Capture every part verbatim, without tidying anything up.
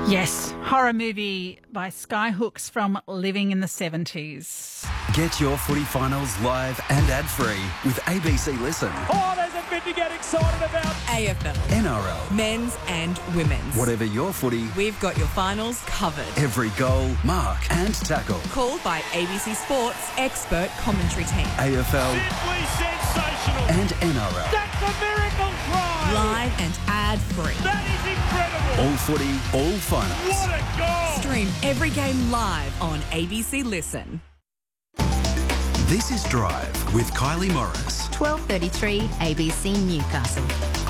Yes, horror movie by Skyhooks from Living in the seventies. Get your footy finals live and ad-free with A B C Listen. Oh, there's a bit to get excited about. A F L, N R L, men's and women's. whatever your footy, We've got your finals covered. every goal, mark and tackle. Called by A B C Sports expert commentary team. A F L Simply sensational. and N R L. That's a miracle try. Live and ad-free. That is incredible. All footy, all finals. What a goal. Stream every game live on A B C Listen. This is Drive with Kylie Morris. twelve thirty-three A B C Newcastle.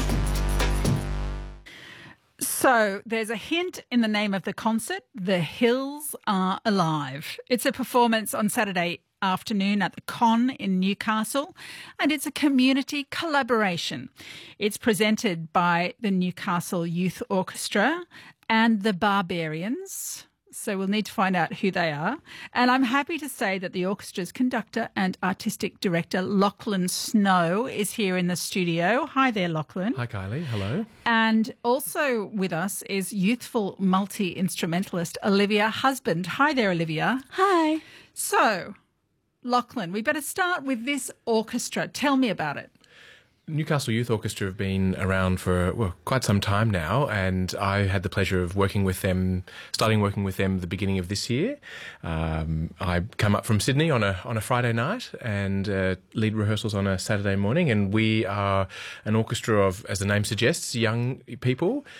So there's a hint in the name of the concert, The Hills Are Alive. It's a performance on Saturday afternoon at the Con in Newcastle, and it's a community collaboration. It's presented by the Newcastle Youth Orchestra and the Barbarians. So we'll need to find out who they are. And I'm happy to say that the orchestra's conductor and artistic director, Lachlan Snow, is here in the studio. Hi there, Lachlan. Hi, Kylie. Hello. And also with us is youthful multi-instrumentalist Olivia Husband. Hi there, Olivia. Hi. So, Lachlan, we better start with this orchestra. Tell me about it. Newcastle Youth Orchestra have been around for well, quite some time now, and I had the pleasure of working with them, starting working with them at the beginning of this year. Um, I come up from Sydney on a on a Friday night and uh, lead rehearsals on a Saturday morning, and we are an orchestra of, as the name suggests, young people